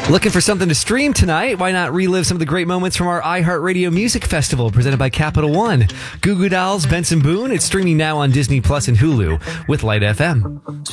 Looking for something to stream tonight? Why not relive some of the great moments from our iHeartRadio Music Festival presented by Capital One? Goo Goo Dolls, Benson Boone. It's streaming now on Disney Plus and Hulu with Light FM.